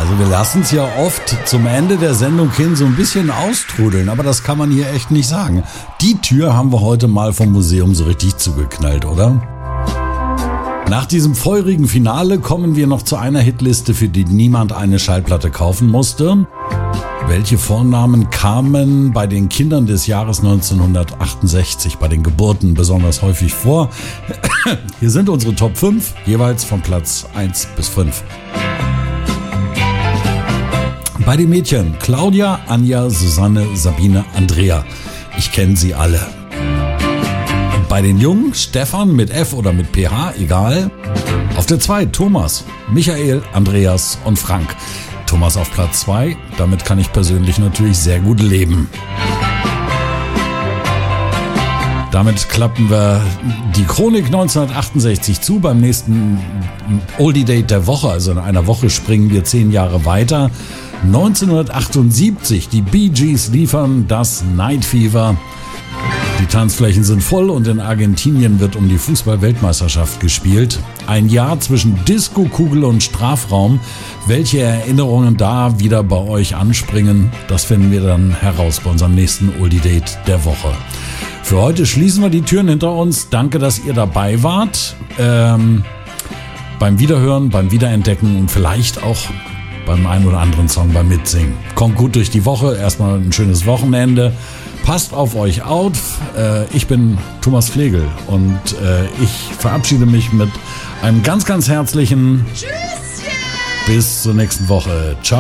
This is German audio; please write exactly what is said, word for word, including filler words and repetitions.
Also wir lassen es ja oft zum Ende der Sendung hin so ein bisschen austrudeln, aber das kann man hier echt nicht sagen. Die Tür haben wir heute mal vom Museum so richtig zugeknallt, oder? Nach diesem feurigen Finale kommen wir noch zu einer Hitliste, für die niemand eine Schallplatte kaufen musste. Welche Vornamen kamen bei den Kindern des Jahres neunzehnhundertachtundsechzig bei den Geburten besonders häufig vor? Hier sind unsere Top fünf, jeweils von Platz eins bis fünf. Bei den Mädchen Claudia, Anja, Susanne, Sabine, Andrea. Ich kenne sie alle. Bei den Jungen Stefan mit F oder mit P H, egal. Auf der zwei Thomas, Michael, Andreas und Frank. Thomas auf Platz zwei, damit kann ich persönlich natürlich sehr gut leben. Damit klappen wir die Chronik neunzehnhundertachtundsechzig zu. Beim nächsten Oldie Date der Woche, also in einer Woche, springen wir zehn Jahre weiter. neunzehnhundertachtundsiebzig, die Bee Gees liefern das Night Fever. Die Tanzflächen sind voll und in Argentinien wird um die Fußball-Weltmeisterschaft gespielt. Ein Jahr zwischen Disco-Kugel und Strafraum. Welche Erinnerungen da wieder bei euch anspringen, das finden wir dann heraus bei unserem nächsten Oldie Date der Woche. Für heute schließen wir die Türen hinter uns. Danke, dass ihr dabei wart. Ähm, beim Wiederhören, beim Wiederentdecken und vielleicht auch beim einen oder anderen Song beim Mitsingen. Kommt gut durch die Woche. Erstmal ein schönes Wochenende. Passt auf euch auf. Äh, ich bin Thomas Flegel und äh, ich verabschiede mich mit einem ganz, ganz herzlichen Tschüsschen. Bis zur nächsten Woche. Ciao.